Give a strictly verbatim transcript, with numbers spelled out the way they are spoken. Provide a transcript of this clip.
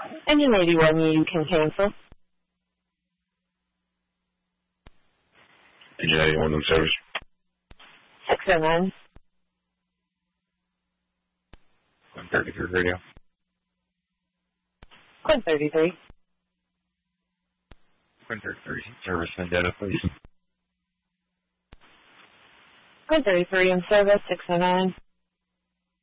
Engine eighty-one, you can cancel. Engine eighty-one in service. six oh nine. one thirty-three radio. one thirty-three. one thirty-three, service and data, please. one thirty-three in service, six oh nine.